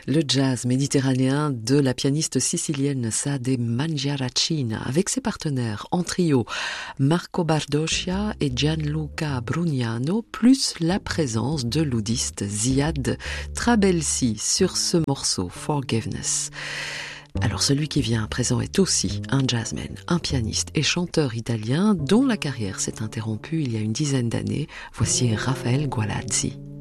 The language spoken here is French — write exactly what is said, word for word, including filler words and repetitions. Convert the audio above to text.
Le jazz méditerranéen de la pianiste sicilienne Sade Mangiaracina avec ses partenaires en trio Marco Bardoscia et Gianluca Brugnano, plus la présence de l'oudiste Ziad Trabelsi sur ce morceau Forgiveness. Alors celui qui vient à présent est aussi un jazzman, un pianiste et chanteur italien dont la carrière s'est interrompue il y a une dizaine d'années. Voici Rafael Gualazzi.